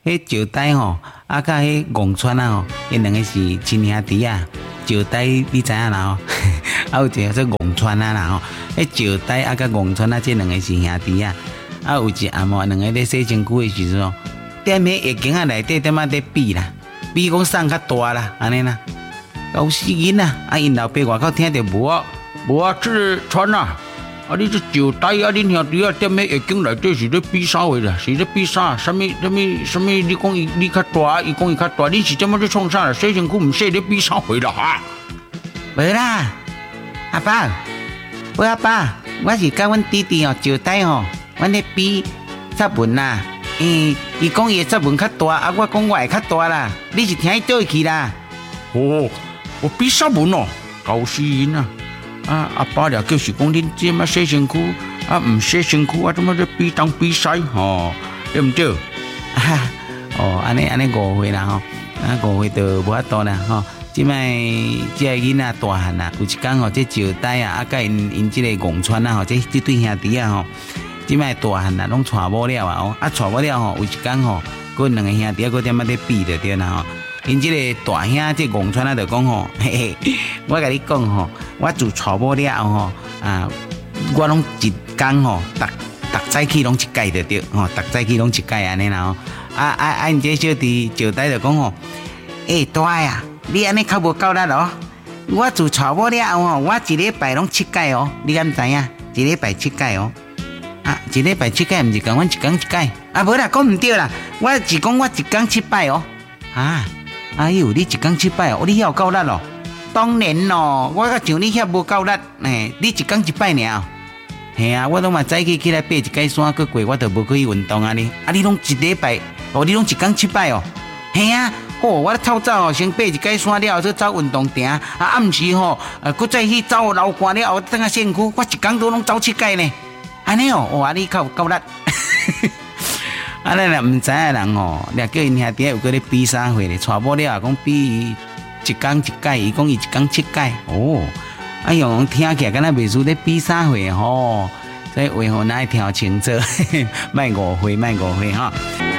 迄石呆吼，啊，甲迄戆川啊吼，迄两个是亲兄弟啊。石呆你知影啦吼，啊有一个做戆川啊啦吼，迄石呆啊甲戆川啊，这两个是兄弟啊。啊有一暗晡，两个咧洗身躯的时阵哦，踮迄浴缸啊内底踮啊咧比啦，比讲送较大啦，安尼啦，搞死囡仔。啊因老爸外口听着无啊，这川啊。啊！你这石呆啊！恁兄弟啊，踮喺浴缸内底是咧比啥货啦？是咧比啥？什么？你讲你较大，伊讲伊较大，你是怎么咧创啥啦？洗身躯唔洗咧比啥货啦？哈！无啦，阿爸，喂阿爸，我是甲阮弟弟哦，石呆哦，阮咧比作文啦。伊讲伊的作文较大，啊，我讲我的较大啦。你是听伊倒去啦？哦，我比作文哦，搞死人啊！啊！阿爸了，就是讲恁这么洗身躯，啊，唔洗身躯，啊，怎么咧比当比赛吼？对唔对？哦，安尼误会啦吼，啊，误会就无法度啦吼。即摆这个囡仔大汉啦，有一天吼，这石呆啊，啊，甲因这个戆川啊吼，这对兄弟啊吼，即摆大汉啦，拢娶某了啊哦，啊，娶某了吼，有一天吼，佮两个兄弟啊，佮点仔咧比着对啦吼。因这个大兄这戆川啊，就讲吼，嘿嘿，我甲你讲吼，我自娶某了吼，啊，我拢一天吼，逐早起拢一届就对，吼，逐早起拢一届安尼啦吼，因这小弟石呆就讲吼，大呀，你安尼较无够力哦，我自娶某了吼，我一礼拜拢7届哦，你敢知影？一礼拜7届哦，啊，一礼拜7届，毋是讲阮一天一届，啊，无啦，讲毋对啦，我是讲我一天7摆哦，啊。哎呦，你一天7摆哦，你遐有够力咯？当然咯，我甲像你遐无够力，你一天1摆尔。嘿啊，我拢嘛早起来爬一阶山，去过我就无去运动啊你。啊，你拢一礼拜，哦，你拢一天7摆哦。嘿啊，我透早哦，先爬一阶山了后，再走运动场，啊，暗时吼，搁再去走流汗了后，等下身躯，我一天都拢走7阶呢。安尼哦，哇，你较有够力。啊，咱若唔知影人吼，掠叫因兄弟有搁咧比啥货咧，娶某了讲比一天1届，伊讲伊一天7届，哦，啊用听起来敢若袂输咧比啥货吼，所以话吼，咱要听清楚，莫误会吼。